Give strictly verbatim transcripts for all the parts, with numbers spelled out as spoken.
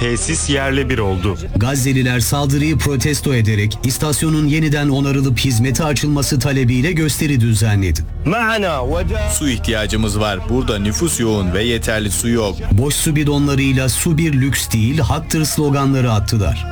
Tesis yerle bir oldu. Gazze'liler saldırıyı protesto ederek istasyonun yeniden onarılıp hizmete açılması talebiyle gösteri düzenledi. Su ihtiyacımız var. Burada nüfus yoğun ve yeterli su yok. Boş su bidonlarıyla su bir lüks değil, haktır sloganları attılar.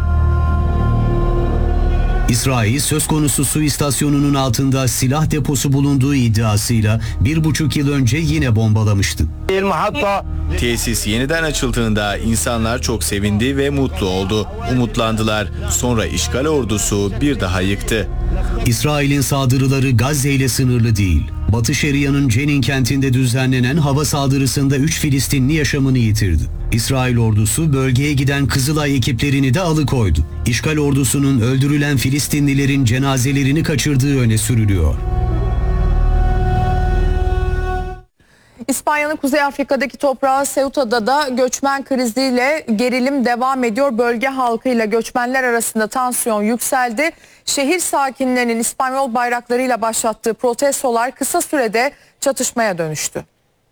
İsrail söz konusu su istasyonunun altında silah deposu bulunduğu iddiasıyla bir buçuk yıl önce yine bombalamıştı. Tesis yeniden açıldığında insanlar çok sevindi ve mutlu oldu. Umutlandılar. Sonra işgal ordusu bir daha yıktı. İsrail'in saldırıları Gazze ile sınırlı değil. Batı Şeria'nın Cenin kentinde düzenlenen hava saldırısında üç Filistinli yaşamını yitirdi. İsrail ordusu bölgeye giden Kızılay ekiplerini de alıkoydu. İşgal ordusunun öldürülen Filistinlilerin cenazelerini kaçırdığı öne sürülüyor. İspanya'nın Kuzey Afrika'daki toprağı Ceuta'da da göçmen kriziyle gerilim devam ediyor. Bölge halkıyla göçmenler arasında tansiyon yükseldi. Şehir sakinlerinin İspanyol bayraklarıyla başlattığı protestolar kısa sürede çatışmaya dönüştü.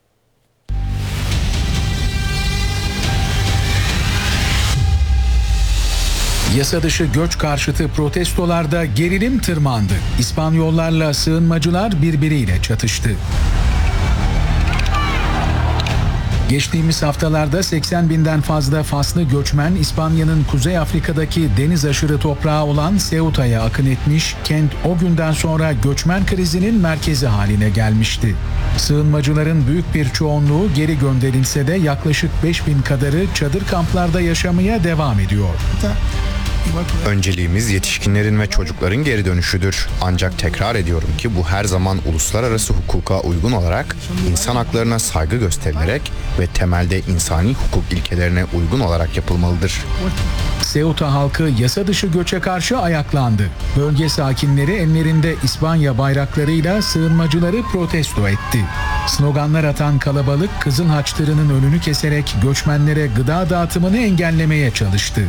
Yasa dışı göç karşıtı protestolarda gerilim tırmandı. İspanyollarla sığınmacılar birbiriyle çatıştı. Geçtiğimiz haftalarda seksen binden fazla faslı göçmen İspanya'nın Kuzey Afrika'daki deniz aşırı toprağı olan Ceuta'ya akın etmiş, kent o günden sonra göçmen krizinin merkezi haline gelmişti. Sığınmacıların büyük bir çoğunluğu geri gönderilse de yaklaşık beş bin kadarı çadır kamplarda yaşamaya devam ediyor. Önceliğimiz yetişkinlerin ve çocukların geri dönüşüdür. Ancak tekrar ediyorum ki bu her zaman uluslararası hukuka uygun olarak insan haklarına saygı gösterilerek ve temelde insani hukuk ilkelerine uygun olarak yapılmalıdır. Ceuta halkı yasa dışı göçe karşı ayaklandı. Bölge sakinleri ellerinde İspanya bayraklarıyla sığınmacıları protesto etti. Sloganlar atan kalabalık Kızıl Haç tırının önünü keserek göçmenlere gıda dağıtımını engellemeye çalıştı.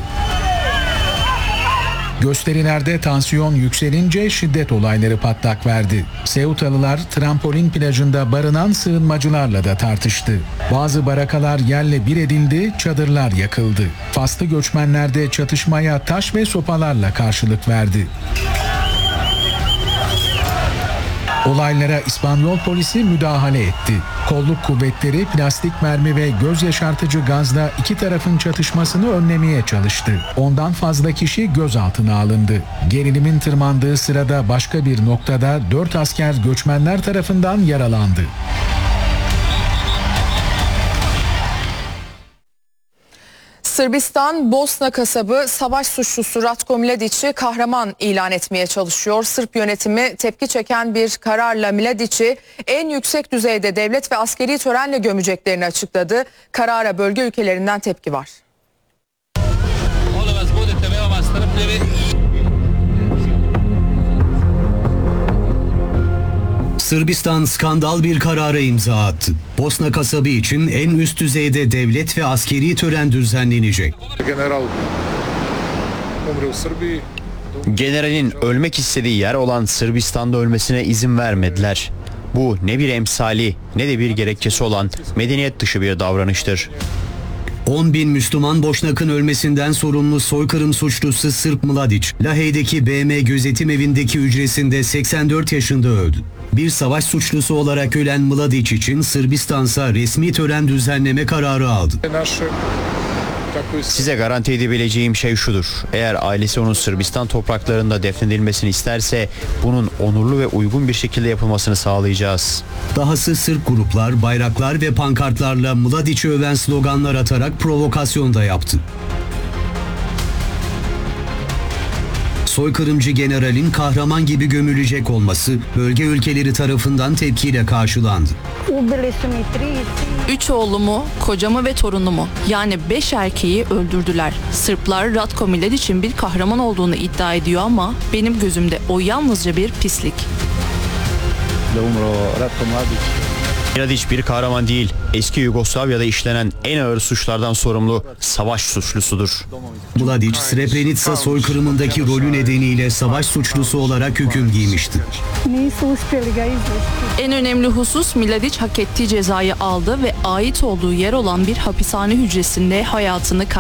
Gösterilerde tansiyon yükselince şiddet olayları patlak verdi. Ceutalılar trampolin plajında barınan sığınmacılarla da tartıştı. Bazı barakalar yerle bir edildi, çadırlar yakıldı. Faslı göçmenler de çatışmaya taş ve sopalarla karşılık verdi. Olaylara İspanyol polisi müdahale etti. Kolluk kuvvetleri plastik mermi ve göz yaşartıcı gazla iki tarafın çatışmasını önlemeye çalıştı. Ondan fazla kişi gözaltına alındı. Gerilimin tırmandığı sırada başka bir noktada dört asker göçmenler tarafından yaralandı. Sırbistan, Bosna kasabı savaş suçlusu Ratko Mladić'i kahraman ilan etmeye çalışıyor. Sırp yönetimi tepki çeken bir kararla Mladić'i en yüksek düzeyde devlet ve askeri törenle gömeceklerini açıkladı. Karara bölge ülkelerinden tepki var. Sırbistan skandal bir karara imza attı. Bosna kasabı için en üst düzeyde devlet ve askeri tören düzenlenecek. Generalin ölmek istediği yer olan Sırbistan'da ölmesine izin vermediler. Bu ne bir emsali ne de bir gerekçesi olan medeniyet dışı bir davranıştır. on bin Müslüman Boşnak'ın ölmesinden sorumlu soykırım suçlusu Sırp Mladić, Lahey'deki B M gözetim evindeki hücresinde seksen dört yaşında öldü. Bir savaş suçlusu olarak ölen Mladić için Sırbistan'sa resmi tören düzenleme kararı aldı. Size garanti edebileceğim şey şudur. Eğer ailesi onun Sırbistan topraklarında defnedilmesini isterse bunun onurlu ve uygun bir şekilde yapılmasını sağlayacağız. Dahası Sırp gruplar, bayraklar ve pankartlarla Mladić'i öven sloganlar atarak provokasyon da yaptı. Soykırımcı generalin kahraman gibi gömülecek olması bölge ülkeleri tarafından tepkiyle karşılandı. Üç oğlumu, kocamı ve torunumu yani beş erkeği öldürdüler. Sırplar Ratko Mladić'in bir kahraman olduğunu iddia ediyor ama benim gözümde o yalnızca bir pislik. Mladić bir kahraman değil, eski Yugoslavya'da işlenen en ağır suçlardan sorumlu savaş suçlusudur. Mladić, Srebrenica soykırımındaki rolü nedeniyle savaş suçlusu olarak hüküm giymişti. En önemli husus Mladić hak ettiği cezayı aldı ve ait olduğu yer olan bir hapishane hücresinde hayatını kaybetti.